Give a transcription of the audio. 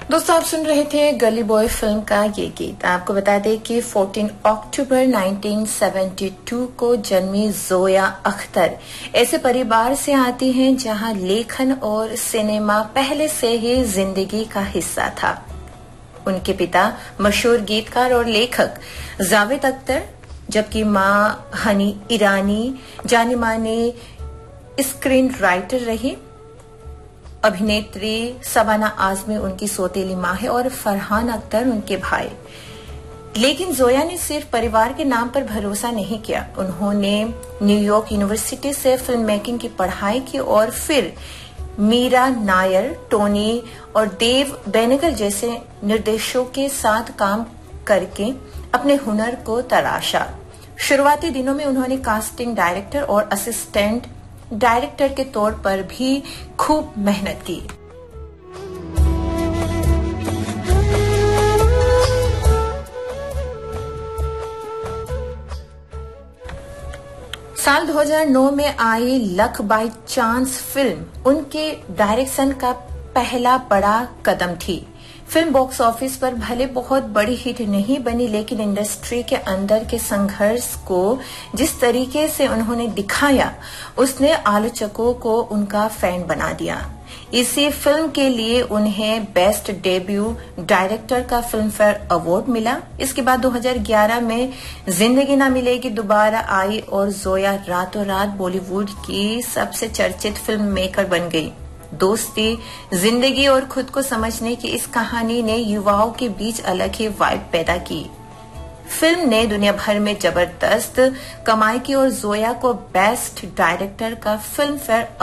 दोस्तों, आप सुन रहे थे गली बॉय फिल्म का ये गीत। आपको बता दें कि 14 अक्टूबर 1972 को जन्मी जोया अख्तर ऐसे परिवार से आती हैं जहां लेखन और सिनेमा पहले से ही जिंदगी का हिस्सा था। उनके पिता मशहूर गीतकार और लेखक जावेद अख्तर, जबकि मां हनी ईरानी जानी मानी स्क्रीन राइटर रही। अभिनेत्री शबाना आजमी उनकी सौतेली मां है और फरहान अख्तर उनके भाई। लेकिन जोया ने सिर्फ परिवार के नाम पर भरोसा नहीं किया। उन्होंने न्यूयॉर्क यूनिवर्सिटी से फिल्म मेकिंग की पढ़ाई की और फिर मीरा नायर, टोनी और देव बेनेगल जैसे निर्देशकों के साथ काम करके अपने हुनर को तराशा। शुरुआती दिनों में उन्होंने कास्टिंग डायरेक्टर और असिस्टेंट डायरेक्टर के तौर पर भी खूब मेहनत की। साल 2009 में आई लक बाय चांस फिल्म उनके डायरेक्शन का पहला बड़ा कदम थी। फिल्म बॉक्स ऑफिस पर भले बहुत बड़ी हिट नहीं बनी, लेकिन इंडस्ट्री के अंदर के संघर्ष को जिस तरीके से उन्होंने दिखाया, उसने आलोचकों को उनका फैन बना दिया। इसी फिल्म के लिए उन्हें बेस्ट डेब्यू डायरेक्टर का फिल्म फेयर अवार्ड मिला। इसके बाद 2011 में जिंदगी ना मिलेगी दोबारा आई और जोया रातों रात बॉलीवुड की सबसे चर्चित फिल्म मेकर बन गई। दोस्ती, जिंदगी और खुद को समझने की इस कहानी ने युवाओं के बीच अलग ही वाइब पैदा की। फिल्म ने दुनिया भर में जबरदस्त कमाई की और जोया को बेस्ट डायरेक्टर का फिल्म फेयर